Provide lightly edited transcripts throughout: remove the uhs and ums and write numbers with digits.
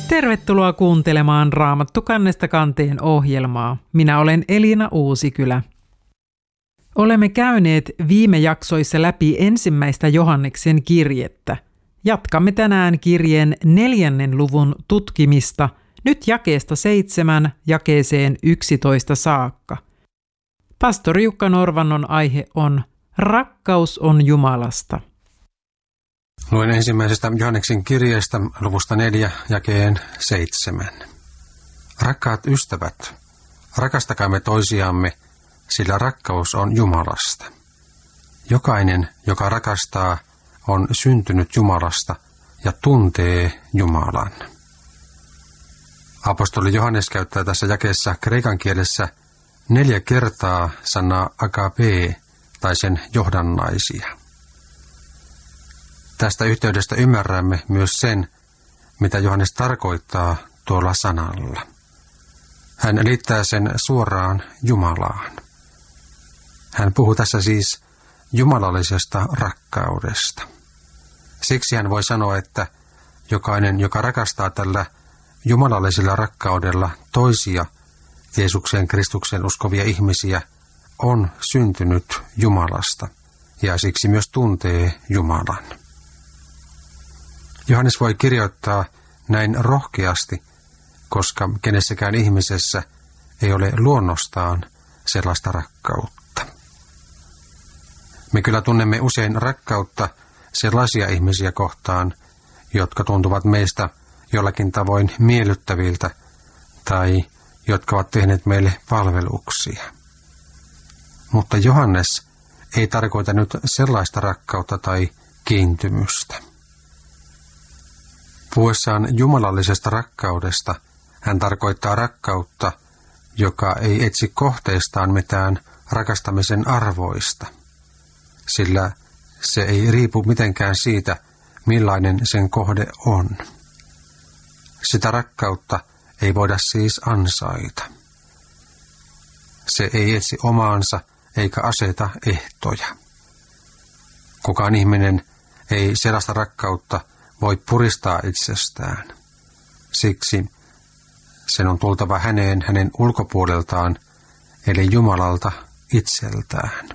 Tervetuloa kuuntelemaan Raamattu kannesta kanteen ohjelmaa. Minä olen Elina Uusikylä. Olemme käyneet viime jaksoissa läpi ensimmäistä Johanneksen kirjettä. Jatkamme tänään kirjeen 4. luvun tutkimista, nyt jakeesta 7 jakeeseen 11 saakka. Pastori Jukka Norvannon aihe on Rakkaus on Jumalasta. Luen ensimmäisestä Johanneksen kirjeestä luvusta 4 jakeen 7. Rakkaat ystävät, rakastakaamme toisiamme, sillä rakkaus on Jumalasta. Jokainen, joka rakastaa, on syntynyt Jumalasta ja tuntee Jumalan. Apostoli Johannes käyttää tässä jakeessa kreikan kielessä 4 kertaa sanaa agape tai sen johdannaisia. Tästä yhteydestä ymmärrämme myös sen, mitä Johannes tarkoittaa tuolla sanalla. Hän liittää sen suoraan Jumalaan. Hän puhuu tässä siis jumalallisesta rakkaudesta. Siksi hän voi sanoa, että jokainen, joka rakastaa tällä jumalallisella rakkaudella toisia Jeesukseen Kristuksen uskovia ihmisiä, on syntynyt Jumalasta ja siksi myös tuntee Jumalan. Johannes voi kirjoittaa näin rohkeasti, koska kenessäkään ihmisessä ei ole luonnostaan sellaista rakkautta. Me kyllä tunnemme usein rakkautta sellaisia ihmisiä kohtaan, jotka tuntuvat meistä jollakin tavoin miellyttäviltä tai jotka ovat tehneet meille palveluksia. Mutta Johannes ei tarkoita nyt sellaista rakkautta tai kiintymystä. Puhuessaan jumalallisesta rakkaudesta hän tarkoittaa rakkautta, joka ei etsi kohteestaan mitään rakastamisen arvoista, sillä se ei riipu mitenkään siitä, millainen sen kohde on. Sitä rakkautta ei voida siis ansaita. Se ei etsi omaansa eikä aseta ehtoja. Kukaan ihminen ei sellaista rakkautta voi puristaa itsestään. Siksi sen on tultava hänen ulkopuoleltaan, eli Jumalalta itseltään.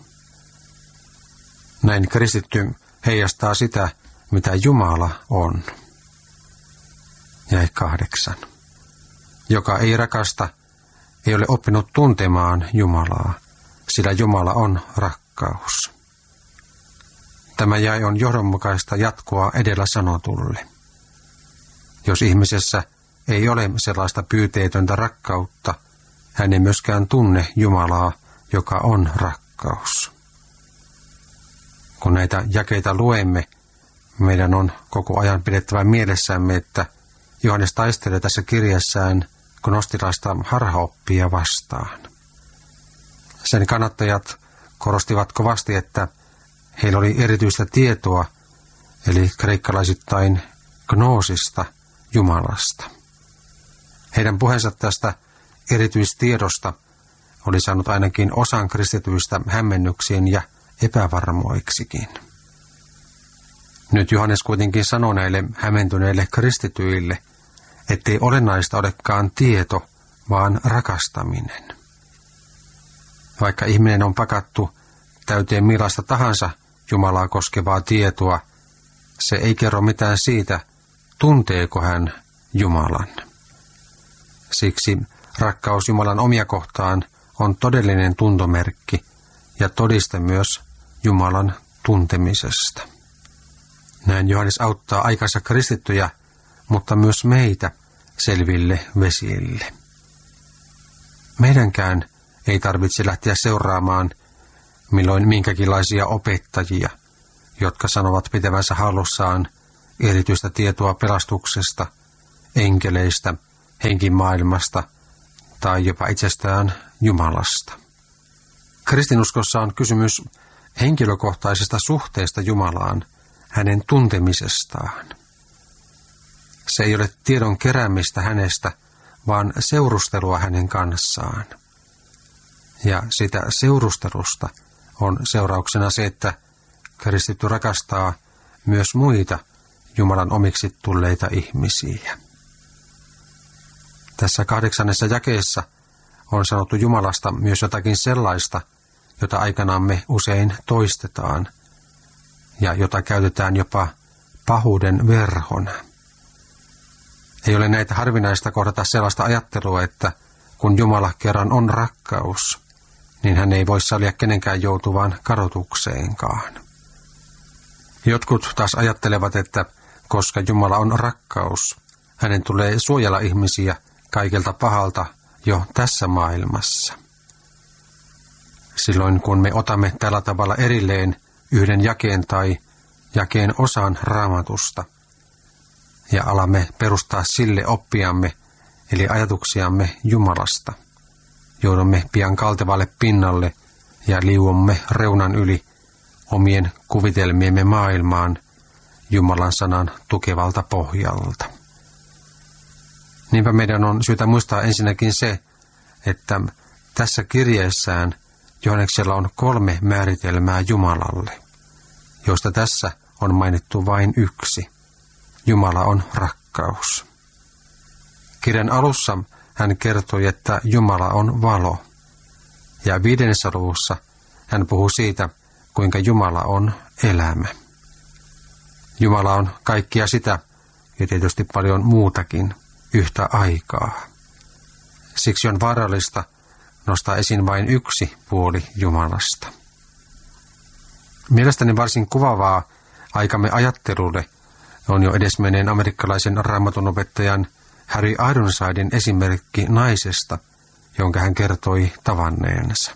Näin kristitty heijastaa sitä, mitä Jumala on. Jae 8. Joka ei rakasta, ei ole oppinut tuntemaan Jumalaa, sillä Jumala on rakkaus. Tämä jae on johdonmukaista jatkoa edellä sanotulle. Jos ihmisessä ei ole sellaista pyyteetöntä rakkautta, hän ei myöskään tunne Jumalaa, joka on rakkaus. Kun näitä jakeita luemme, meidän on koko ajan pidettävä mielessämme, että Johannes taistelee tässä kirjassaan gnostilaista harhaoppia vastaan. Sen kannattajat korostivat kovasti, että heillä oli erityistä tietoa, eli kreikkalaisittain gnoosista Jumalasta. Heidän puheensa tästä erityistiedosta oli saanut ainakin osan kristityistä hämmennyksiin ja epävarmoiksikin. Nyt Johannes kuitenkin sanoo näille hämmentyneille kristityille, ettei olennaista olekaan tieto, vaan rakastaminen. Vaikka ihminen on pakattu täyteen millaista tahansa Jumalaa koskevaa tietoa, se ei kerro mitään siitä, tunteeko hän Jumalan. Siksi rakkaus Jumalan omia kohtaan on todellinen tuntomerkki ja todiste myös Jumalan tuntemisesta. Näin Johannes auttaa aikansa kristittyjä, mutta myös meitä selville vesille. Meidänkään ei tarvitse lähteä seuraamaan milloin minkäkinlaisia opettajia, jotka sanovat pitävänsä hallussaan erityistä tietoa pelastuksesta, enkeleistä, henkimaailmasta tai jopa itsestään Jumalasta. Kristinuskossa on kysymys henkilökohtaisesta suhteesta Jumalaan, hänen tuntemisestaan. Se ei ole tiedon keräämistä hänestä, vaan seurustelua hänen kanssaan. Ja sitä seurustelusta on seurauksena se, että kristitty rakastaa myös muita Jumalan omiksi tulleita ihmisiä. Tässä 8. jakeessa on sanottu Jumalasta myös jotakin sellaista, jota aikanaan me usein toistetaan ja jota käytetään jopa pahuuden verhona. Ei ole näitä harvinaista kohdata sellaista ajattelua, että kun Jumala kerran on rakkaus, niin hän ei voi sallia kenenkään joutuvan kadotukseenkaan. Jotkut taas ajattelevat, että koska Jumala on rakkaus, hänen tulee suojella ihmisiä kaikelta pahalta jo tässä maailmassa. Silloin kun me otamme tällä tavalla erilleen yhden jakeen tai jakeen osan Raamatusta ja alamme perustaa sille oppiamme, eli ajatuksiamme Jumalasta, joudumme pian kaltevalle pinnalle ja liuomme reunan yli omien kuvitelmiemme maailmaan Jumalan sanan tukevalta pohjalta. Niinpä meidän on syytä muistaa ensinnäkin se, että tässä kirjeessään Johanneksella on 3 määritelmää Jumalalle, joista tässä on mainittu vain yksi. Jumala on rakkaus. Kirjan alussa hän kertoi, että Jumala on valo, ja 5. luvussa hän puhuu siitä, kuinka Jumala on elämä. Jumala on kaikkia sitä, ja tietysti paljon muutakin, yhtä aikaa. Siksi on vaarallista nostaa esiin vain yksi puoli Jumalasta. Mielestäni varsin kuvaavaa aikamme ajattelulle on jo edesmenneen amerikkalaisen raamatunopettajan Harry Ironsidein esimerkki naisesta, jonka hän kertoi tavanneensa.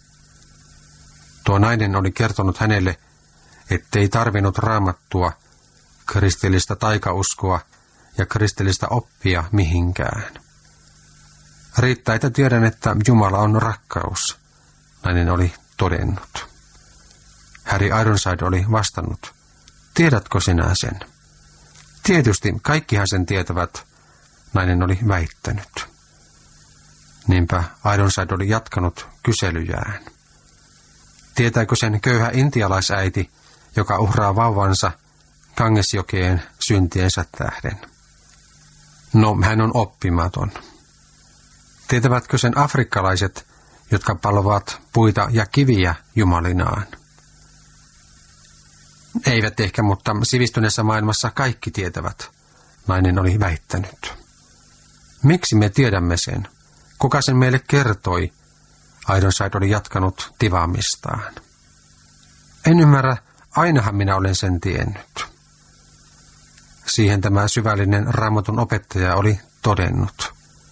Tuo nainen oli kertonut hänelle, ettei tarvinnut raamattua, kristillistä taikauskoa ja kristillistä oppia mihinkään. Riittää, että tiedän, että Jumala on rakkaus, nainen oli todennut. Harry Ironside oli vastannut, tiedätkö sinä sen? Tietysti, kaikkihan sen tietävät, nainen oli väittänyt. Niinpä Ironside oli jatkanut kyselyjään. Tietääkö sen köyhä intialaisäiti, joka uhraa vauvansa Gangesjokeen syntiensä tähden? No, hän on oppimaton. Tietävätkö sen afrikkalaiset, jotka palvovat puita ja kiviä jumalinaan? Eivät ehkä, mutta sivistyneessä maailmassa kaikki tietävät, nainen oli väittänyt. Miksi me tiedämme sen? Kuka sen meille kertoi? Ironside oli jatkanut tivaamistaan. En ymmärrä, ainahan minä olen sen tiennyt. Siihen tämä syvällinen Raamatun opettaja oli todennut.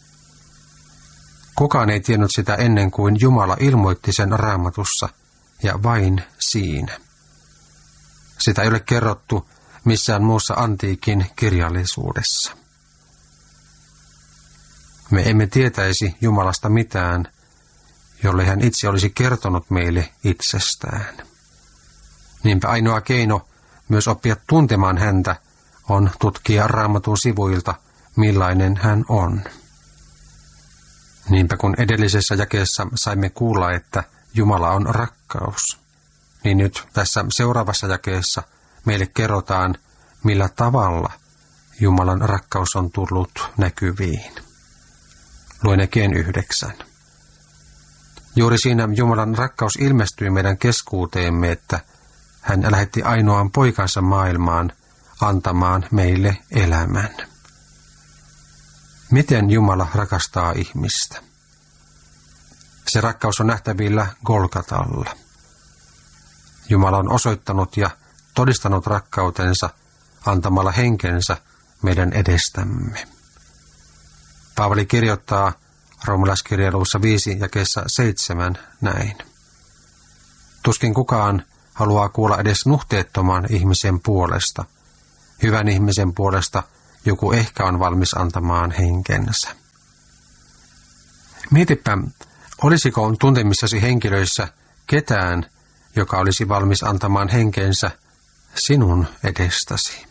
Kukaan ei tiennyt sitä ennen kuin Jumala ilmoitti sen Raamatussa, ja vain siinä. Sitä ei ole kerrottu missään muussa antiikin kirjallisuudessa. Me emme tietäisi Jumalasta mitään, jolle hän itse olisi kertonut meille itsestään. Niinpä ainoa keino myös oppia tuntemaan häntä on tutkia Raamatun sivuilta, millainen hän on. Niinpä kun edellisessä jakeessa saimme kuulla, että Jumala on rakkaus, niin nyt tässä seuraavassa jakeessa meille kerrotaan, millä tavalla Jumalan rakkaus on tullut näkyviin. Luen jakeen 9. Juuri siinä Jumalan rakkaus ilmestyi meidän keskuuteemme, että hän lähetti ainoan poikansa maailmaan antamaan meille elämän. Miten Jumala rakastaa ihmistä? Se rakkaus on nähtävillä Golgatalla. Jumala on osoittanut ja todistanut rakkautensa antamalla henkensä meidän edestämme. Paavali kirjoittaa Roomalaiskirjeen luvussa 5 jakeessa 7 näin. Tuskin kukaan haluaa kuulla edes nuhteettoman ihmisen puolesta. Hyvän ihmisen puolesta joku ehkä on valmis antamaan henkensä. Mietipä, olisiko tuntemissasi henkilöissä ketään, joka olisi valmis antamaan henkensä sinun edestäsi?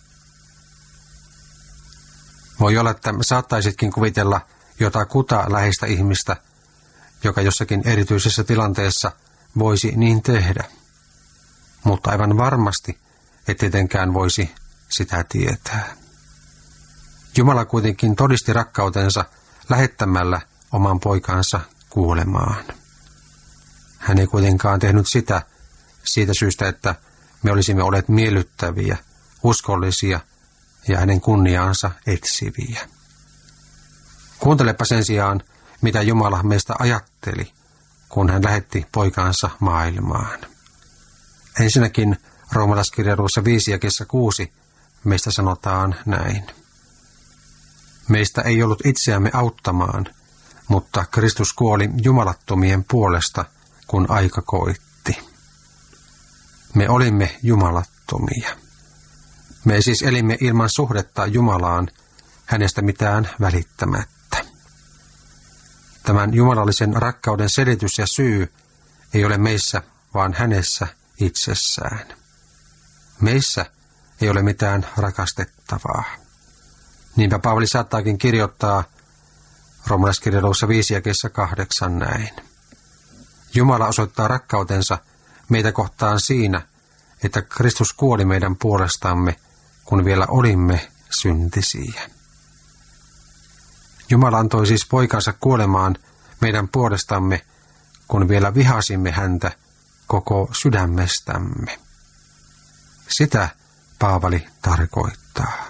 Voi olla, että saattaisitkin kuvitella jotakuta läheistä ihmistä, joka jossakin erityisessä tilanteessa voisi niin tehdä. Mutta aivan varmasti et tietenkään voisi sitä tietää. Jumala kuitenkin todisti rakkautensa lähettämällä oman poikansa kuolemaan. Hän ei kuitenkaan tehnyt sitä siitä syystä, että me olisimme olleet miellyttäviä, uskollisia ja hänen kunniaansa etsiviä. Kuuntelepa sen sijaan, mitä Jumala meistä ajatteli, kun hän lähetti poikansa maailmaan. Ensinnäkin roomalaiskirjeessä 5 ja 6 meistä sanotaan näin. Meistä ei ollut itseämme auttamaan, mutta Kristus kuoli jumalattomien puolesta, kun aika koitti. Me olimme jumalattomia. Me siis elimme ilman suhdetta Jumalaan, hänestä mitään välittämättä. Tämän jumalallisen rakkauden selitys ja syy ei ole meissä, vaan hänessä itsessään. Meissä ei ole mitään rakastettavaa. Niinpä Paavali saattaakin kirjoittaa roomalaiskirjeessä 5 ja 8 näin. Jumala osoittaa rakkautensa meitä kohtaan siinä, että Kristus kuoli meidän puolestamme, kun vielä olimme syntisiä. Jumala antoi siis poikansa kuolemaan meidän puolestamme, kun vielä vihasimme häntä koko sydämestämme. Sitä Paavali tarkoittaa.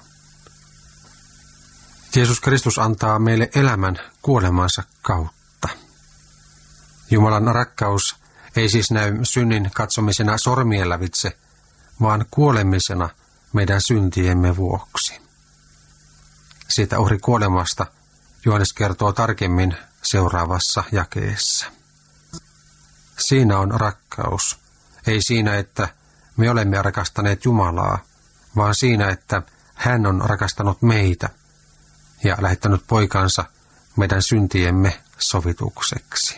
Jeesus Kristus antaa meille elämän kuolemansa kautta. Jumalan rakkaus ei siis näy synnin katsomisena sormien lävitse, vaan kuolemisena meidän syntiemme vuoksi. Siitä uhrikuolemasta Johannes kertoo tarkemmin seuraavassa jakeessa. Siinä on rakkaus, ei siinä, että me olemme rakastaneet Jumalaa, vaan siinä, että hän on rakastanut meitä ja lähettänyt poikansa meidän syntiemme sovitukseksi.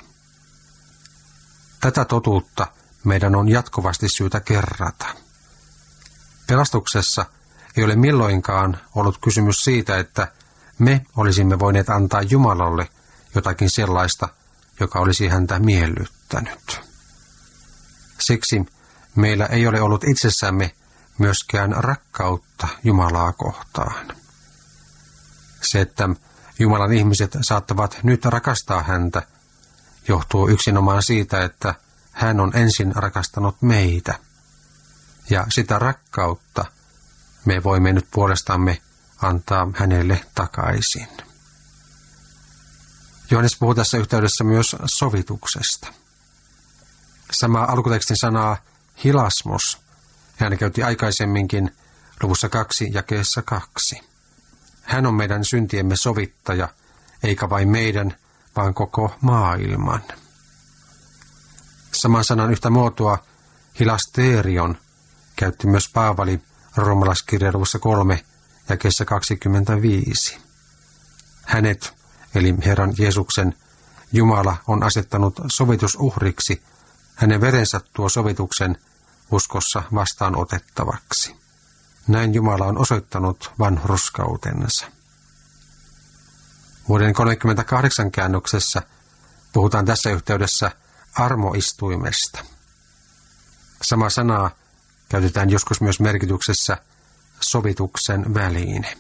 Tätä totuutta meidän on jatkuvasti syytä kerrata. Pelastuksessa ei ole milloinkaan ollut kysymys siitä, että me olisimme voineet antaa Jumalalle jotakin sellaista, joka olisi häntä miellyttänyt. Siksi meillä ei ole ollut itsessämme myöskään rakkautta Jumalaa kohtaan. Se, että Jumalan ihmiset saattavat nyt rakastaa häntä, johtuu yksinomaan siitä, että hän on ensin rakastanut meitä. Ja sitä rakkautta me voimme nyt puolestamme antaa hänelle takaisin. Johannes puhuu tässä yhteydessä myös sovituksesta. Sama alkutekstin sanaa hilasmos hän käytti aikaisemminkin luvussa 2 jakeessa 2. Hän on meidän syntiemme sovittaja, eikä vain meidän, vaan koko maailman. Saman sanan yhtä muotoa hilasterion käytti myös Paavali roomalaiskirjeessä 3 jakeessa 25. Hänet, eli Herran Jeesuksen, Jumala on asettanut sovitusuhriksi, hänen verensä tuo sovituksen uskossa vastaanotettavaksi. Näin Jumala on osoittanut vanhurskautensa. Vuoden 38 käännöksessä puhutaan tässä yhteydessä armoistuimesta. Sama sanaa käytetään joskus myös merkityksessä sovituksen väline.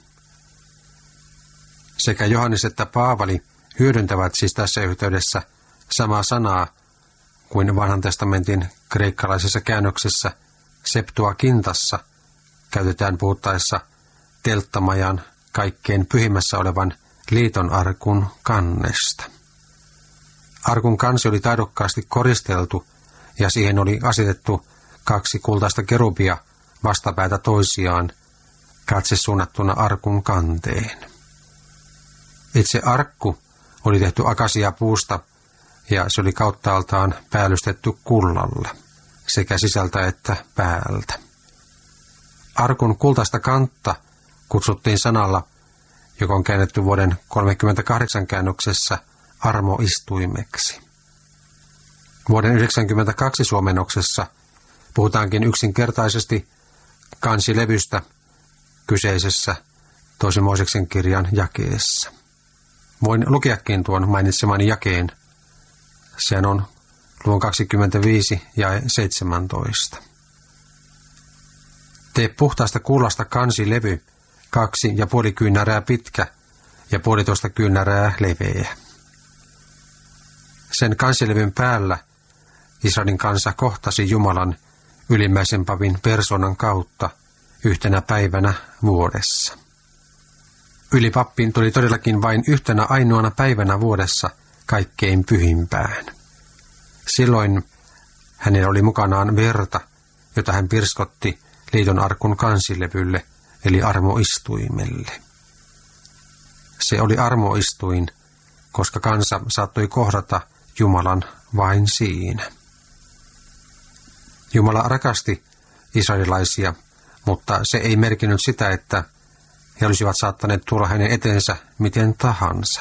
Sekä Johannes että Paavali hyödyntävät siis tässä yhteydessä samaa sanaa kuin vanhan testamentin kreikkalaisessa käännöksessä Septuagintassa käytetään puhuttaessa telttamajan kaikkein pyhimmässä olevan liiton arkun kannesta. Arkun kansi oli taidokkaasti koristeltu ja siihen oli asetettu 2 kultaista kerubia vastapäätä toisiaan, katse suunnattuna arkun kanteen. Itse arkku oli tehty akasiapuusta ja se oli kauttaaltaan päällystetty kullalla, sekä sisältä että päältä. Arkun kultaista kantta kutsuttiin sanalla, joka on käännetty vuoden 38 käännöksessä armoistuimeksi. Vuoden 92 suomennoksessa puhutaankin yksinkertaisesti kansilevystä kyseisessä 2. Mooseksen kirjan jakeessa. Voin lukeakin tuon mainitsemani jakeen. Sehän on luvun 25 ja 17. Tee puhtaasta kullasta kansilevy, 2,5 kyynärää pitkä ja 1,5 kyynärää leveä. Sen kansilevyn päällä Israelin kansa kohtasi Jumalan ylimmäisen papin persoonan kautta yhtenä päivänä vuodessa. Ylipappiin tuli todellakin vain yhtenä ainoana päivänä vuodessa kaikkein pyhimpään. Silloin hänellä oli mukanaan verta, jota hän pirskotti liiton arkun kansilevylle, eli armoistuimelle. Se oli armoistuin, koska kansa saattoi kohdata Jumalan vain siinä. Jumala rakasti israelilaisia, mutta se ei merkinnyt sitä, että he olisivat saattaneet tulla hänen eteensä miten tahansa.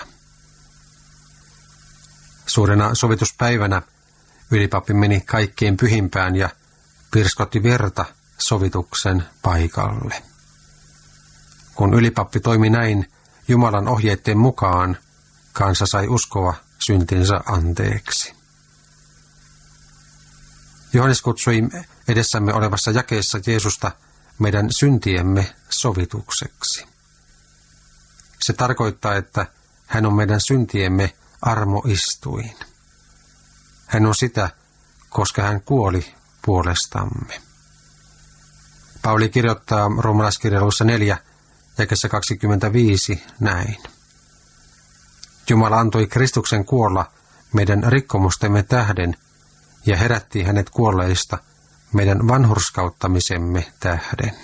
Suurena sovituspäivänä ylipappi meni kaikkein pyhimpään ja pirskotti verta sovituksen paikalle. Kun ylipappi toimi näin Jumalan ohjeiden mukaan, kansa sai uskoa syntinsä anteeksi. Johannes kutsui edessämme olevassa jakeessa Jeesusta meidän syntiemme sovitukseksi. Se tarkoittaa, että hän on meidän syntiemme armoistuin. Hän on sitä, koska hän kuoli puolestamme. Pauli kirjoittaa Roomalaiskirjeessä 4, jakeessa 25 näin. Jumala antoi Kristuksen kuolla meidän rikkomustemme tähden ja herätti hänet kuolleista meidän vanhurskauttamisemme tähden.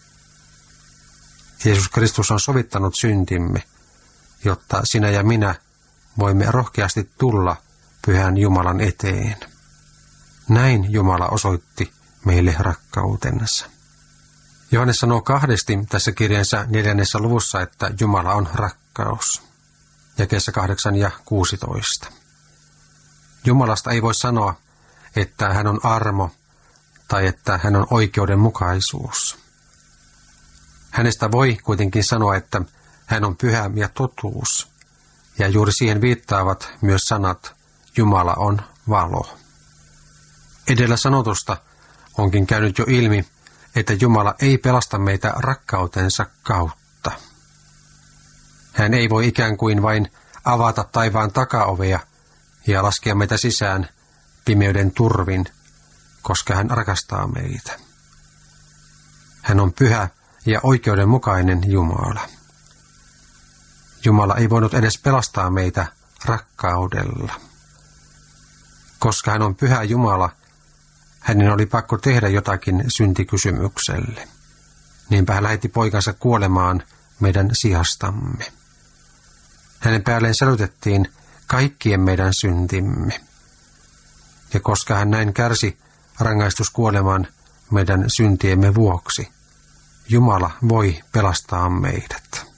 Jeesus Kristus on sovittanut syntimme, jotta sinä ja minä voimme rohkeasti tulla pyhän Jumalan eteen. Näin Jumala osoitti meille rakkautensa. Johannes sanoo kahdesti tässä kirjansa 4. luvussa, että Jumala on rakkaus. Jakeessa 8 ja 16. Jumalasta ei voi sanoa, että hän on armo tai että hän on oikeudenmukaisuus. Hänestä voi kuitenkin sanoa, että hän on pyhä ja totuus, ja juuri siihen viittaavat myös sanat Jumala on valo. Edellä sanotusta onkin käynyt jo ilmi, että Jumala ei pelasta meitä rakkautensa kautta. Hän ei voi ikään kuin vain avata taivaan takaovea ja laskea meitä sisään pimeyden turvin, koska hän rakastaa meitä. Hän on pyhä ja oikeudenmukainen Jumala. Jumala ei voinut edes pelastaa meitä rakkaudella. Koska hän on pyhä Jumala, hänen oli pakko tehdä jotakin syntikysymykselle. Niinpä hän lähetti poikansa kuolemaan meidän sijastamme. Hänen päälleen sälytettiin kaikkien meidän syntimme. Ja koska hän näin kärsi rangaistuskuoleman meidän syntiemme vuoksi, Jumala voi pelastaa meidät.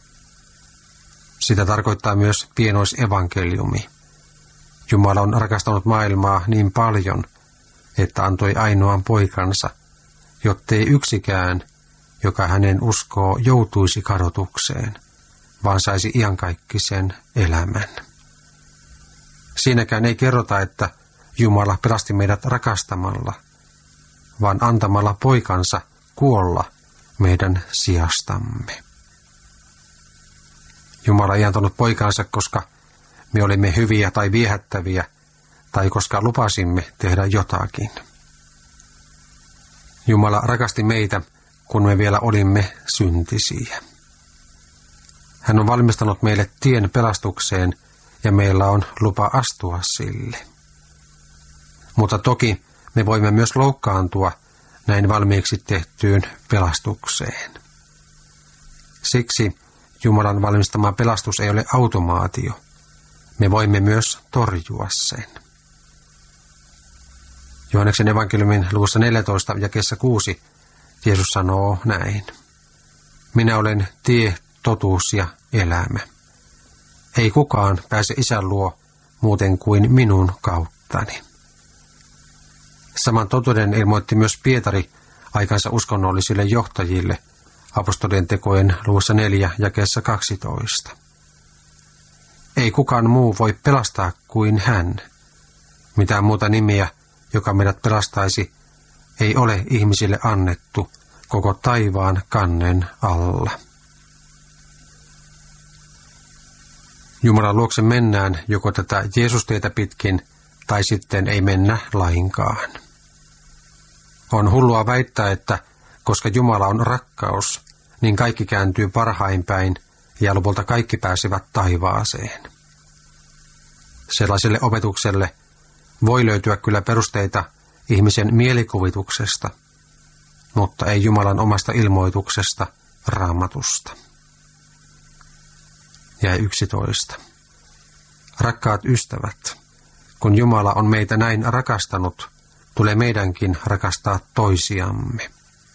Sitä tarkoittaa myös pienoisevankeliumi. Jumala on rakastanut maailmaa niin paljon, että antoi ainoan poikansa, jottei yksikään, joka hänen uskoo, joutuisi kadotukseen, vaan saisi iankaikkisen elämän. Siinäkään ei kerrota, että Jumala pelasti meidät rakastamalla, vaan antamalla poikansa kuolla meidän sijastamme. Jumala ei antanut poikansa, koska me olimme hyviä tai viehättäviä, tai koska lupasimme tehdä jotakin. Jumala rakasti meitä, kun me vielä olimme syntisiä. Hän on valmistanut meille tien pelastukseen, ja meillä on lupa astua sille. Mutta toki me voimme myös loukkaantua näin valmiiksi tehtyyn pelastukseen. Siksi Jumalan valmistama pelastus ei ole automaatio. Me voimme myös torjua sen. Johanneksen evankeliumin luvussa 14 jakeessa 6 Jeesus sanoo näin. Minä olen tie, totuus ja elämä. Ei kukaan pääse Isän luo muuten kuin minun kauttani. Saman totuuden ilmoitti myös Pietari aikansa uskonnollisille johtajille apostolien tekojen luvussa 4 jakeessa 12. Ei kukaan muu voi pelastaa kuin hän. Mitään muuta nimiä, joka meidät pelastaisi, ei ole ihmisille annettu koko taivaan kannen alla. Jumalan luokse mennään joko tätä Jeesustietä pitkin tai sitten ei mennä lainkaan. On hullua väittää, että koska Jumala on rakkaus, niin kaikki kääntyy parhain päin ja lopulta kaikki pääsevät taivaaseen. Sellaiselle opetukselle voi löytyä kyllä perusteita ihmisen mielikuvituksesta, mutta ei Jumalan omasta ilmoituksesta, Raamatusta. Ja 11. Rakkaat ystävät, kun Jumala on meitä näin rakastanut, tulee meidänkin rakastaa toisiamme.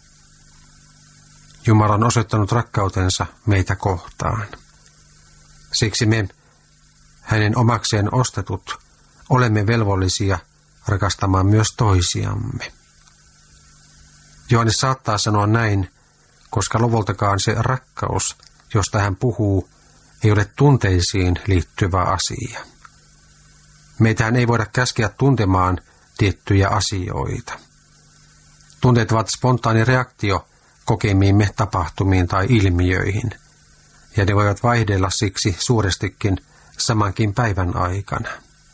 Jumala on osoittanut rakkautensa meitä kohtaan. Siksi me, hänen omakseen ostetut, olemme velvollisia rakastamaan myös toisiamme. Johannes saattaa sanoa näin, koska lopultakaan se rakkaus, josta hän puhuu, ei ole tunteisiin liittyvä asia. Meitähän ei voida käskeä tuntemaan tiettyjä asioita. Tunteet ovat spontaani reaktio kokemiimme tapahtumiin tai ilmiöihin, ja ne voivat vaihdella siksi suurestikin samankin päivän aikana.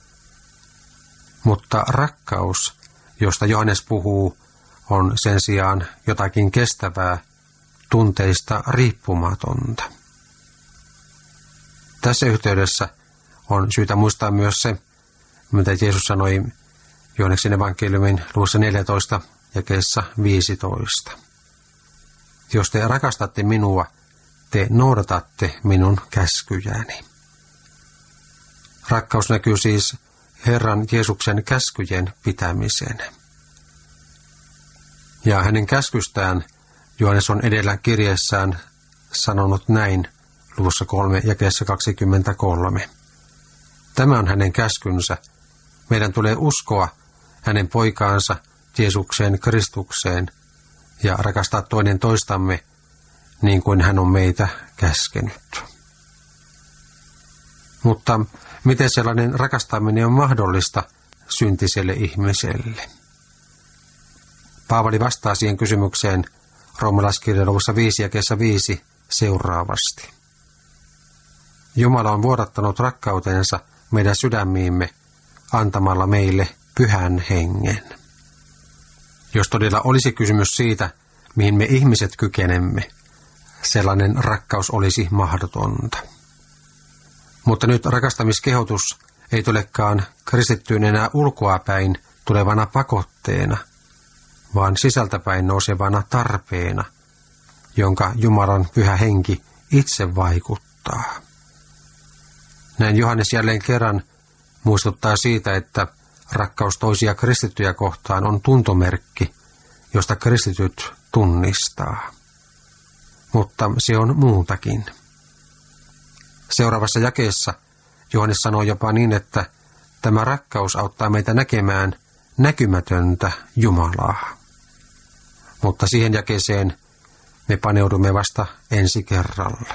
Mutta rakkaus, josta Johannes puhuu, on sen sijaan jotakin kestävää, tunteista riippumatonta. Tässä yhteydessä on syytä muistaa myös se, mitä Jeesus sanoi Johanneksen evankeliumin luvussa 14 jakeessa 15. Jos te rakastatte minua, te noudatatte minun käskyjäni. Rakkaus näkyy siis Herran Jeesuksen käskyjen pitämisen. Ja hänen käskystään Johannes on edellä kirjeessään sanonut näin luvussa 3 jakeessa 23. Tämä on hänen käskynsä. Meidän tulee uskoa hänen poikaansa Jeesukseen Kristukseen ja rakastaa toinen toistamme niin kuin hän on meitä käskenyt. Mutta miten sellainen rakastaminen on mahdollista syntiselle ihmiselle? Paavali vastaa siihen kysymykseen roomalaiskirjan luvussa 5 jakeessa 5 seuraavasti. Jumala on vuodattanut rakkautensa meidän sydämiimme antamalla meille pyhän hengen. Jos todella olisi kysymys siitä, mihin me ihmiset kykenemme, sellainen rakkaus olisi mahdotonta. Mutta nyt rakastamiskehotus ei tulekaan kristittyyn enää ulkoapäin tulevana pakotteena, vaan sisältäpäin nousevana tarpeena, jonka Jumalan pyhä henki itse vaikuttaa. Näin Johannes jälleen kerran muistuttaa siitä, että rakkaus toisia kristittyjä kohtaan on tuntomerkki, josta kristityt tunnistaa. Mutta se on muutakin. Seuraavassa jakeessa Johannes sanoo jopa niin, että tämä rakkaus auttaa meitä näkemään näkymätöntä Jumalaa. Mutta siihen jakeeseen me paneudumme vasta ensi kerralla.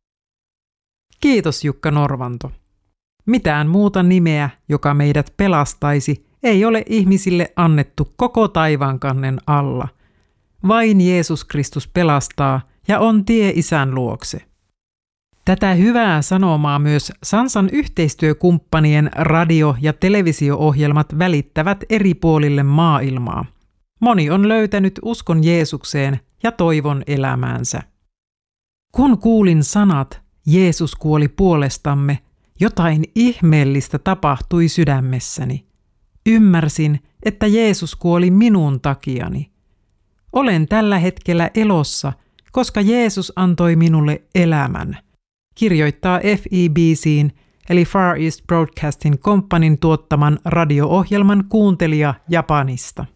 Kiitos Jukka Norvanto. Mitään muuta nimeä, joka meidät pelastaisi, ei ole ihmisille annettu koko taivaankannen alla. Vain Jeesus Kristus pelastaa ja on tie Isän luokse. Tätä hyvää sanomaa myös Sansan yhteistyökumppanien radio- ja televisio-ohjelmat välittävät eri puolille maailmaa. Moni on löytänyt uskon Jeesukseen ja toivon elämäänsä. Kun kuulin sanat, Jeesus kuoli puolestamme, jotain ihmeellistä tapahtui sydämessäni. Ymmärsin, että Jeesus kuoli minun takiani. Olen tällä hetkellä elossa, koska Jeesus antoi minulle elämän, kirjoittaa FEBC:n eli Far East Broadcasting Companyn tuottaman radio-ohjelman kuuntelija Japanista.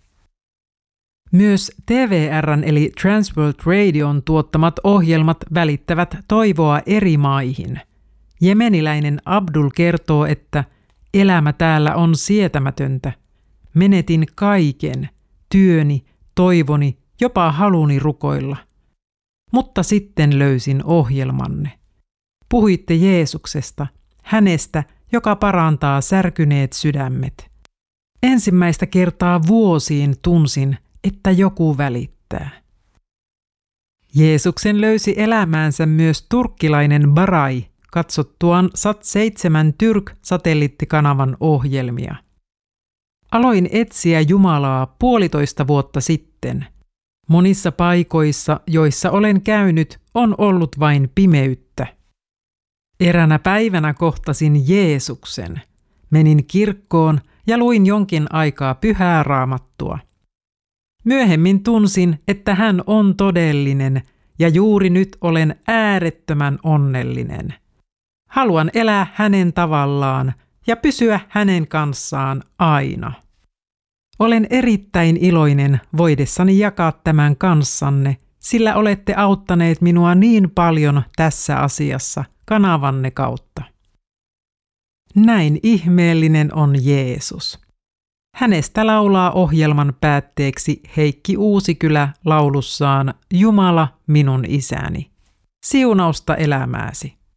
Myös TVR:n eli Transworld Radion tuottamat ohjelmat välittävät toivoa eri maihin. Jemeniläinen Abdul kertoo, että elämä täällä on sietämätöntä. Menetin kaiken, työni, toivoni, jopa haluni rukoilla. Mutta sitten löysin ohjelmanne. Puhuitte Jeesuksesta, hänestä, joka parantaa särkyneet sydämet. Ensimmäistä kertaa vuosiin tunsin, että joku välittää. Jeesuksen löysi elämäänsä myös turkkilainen Barai katsottuaan Sat7 Türk-satelliittikanavan ohjelmia. Aloin etsiä Jumalaa 1,5 vuotta sitten. Monissa paikoissa, joissa olen käynyt, on ollut vain pimeyttä. Eräänä päivänä kohtasin Jeesuksen. Menin kirkkoon ja luin jonkin aikaa Pyhää Raamattua. Myöhemmin tunsin, että hän on todellinen ja juuri nyt olen äärettömän onnellinen. Haluan elää hänen tavallaan ja pysyä hänen kanssaan aina. Olen erittäin iloinen voidessani jakaa tämän kanssanne, sillä olette auttaneet minua niin paljon tässä asiassa kanavanne kautta. Näin ihmeellinen on Jeesus. Hänestä laulaa ohjelman päätteeksi Heikki Uusikylä laulussaan Jumala minun isäni. Siunausta elämääsi.